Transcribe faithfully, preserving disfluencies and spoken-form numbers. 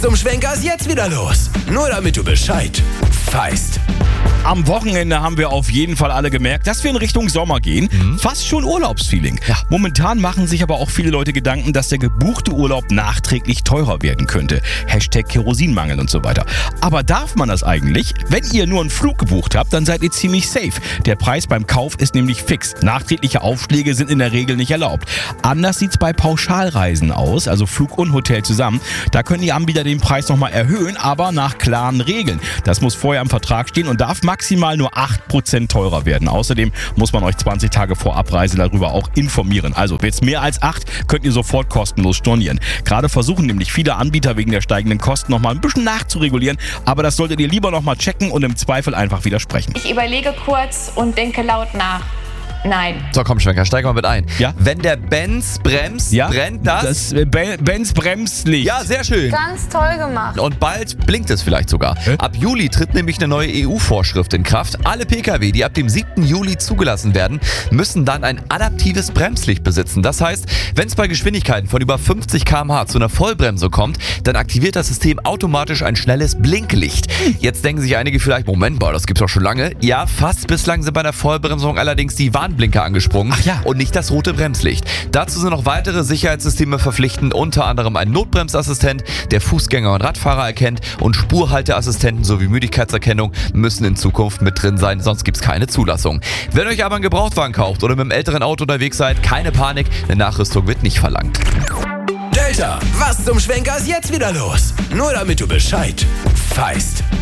Zum Schwenker ist jetzt wieder los. Nur damit du Bescheid weißt. Am Wochenende haben wir auf jeden Fall alle gemerkt, dass wir in Richtung Sommer gehen. Mhm. Fast schon Urlaubsfeeling. Ja. Momentan machen sich aber auch viele Leute Gedanken, dass der gebuchte Urlaub nachträglich teurer werden könnte. Hashtag Kerosinmangel und so weiter. Aber darf man das eigentlich? Wenn ihr nur einen Flug gebucht habt, dann seid ihr ziemlich safe. Der Preis beim Kauf ist nämlich fix. Nachträgliche Aufschläge sind in der Regel nicht erlaubt. Anders sieht es bei Pauschalreisen aus, also Flug und Hotel zusammen. Da können die Anbieter den Preis nochmal erhöhen, aber nach klaren Regeln. Das muss vorher im Vertrag stehen und darf maximal nur acht Prozent teurer werden. Außerdem muss man euch zwanzig Tage vor Abreise darüber auch informieren. Also wird's mehr als acht, könnt ihr sofort kostenlos stornieren. Gerade versuchen nämlich viele Anbieter wegen der steigenden Kosten nochmal ein bisschen nachzuregulieren, aber das solltet ihr lieber nochmal checken und im Zweifel einfach widersprechen. Ich überlege kurz und denke laut nach. Nein. So, komm, Schwenker, steig mal mit ein. Ja? Wenn der Benz bremst, Ja? brennt das... Das äh, Ben- Benz Bremslicht. Ja, sehr schön. Ganz toll gemacht. Und bald blinkt es vielleicht sogar. Hä? Ab Juli tritt nämlich eine neue E U-Vorschrift in Kraft. Alle Pkw, die ab dem siebten Juli zugelassen werden, müssen dann ein adaptives Bremslicht besitzen. Das heißt, wenn es bei Geschwindigkeiten von über fünfzig Kilometer pro Stunde zu einer Vollbremse kommt, dann aktiviert das System automatisch ein schnelles Blinklicht. Jetzt denken sich einige vielleicht, Moment mal, das gibt's doch schon lange. Ja, fast. Bislang sind bei der Vollbremsung allerdings die Warnblinker angesprungen. Ach ja. Und nicht das rote Bremslicht. Dazu sind noch weitere Sicherheitssysteme verpflichtend, unter anderem ein Notbremsassistent, der Fußgänger und Radfahrer erkennt, und Spurhalteassistenten sowie Müdigkeitserkennung müssen in Zukunft mit drin sein, sonst gibt es keine Zulassung. Wenn ihr euch aber einen Gebrauchtwagen kauft oder mit einem älteren Auto unterwegs seid, keine Panik, eine Nachrüstung wird nicht verlangt. Delta, was zum Schwenker ist jetzt wieder los? Nur damit du Bescheid weißt.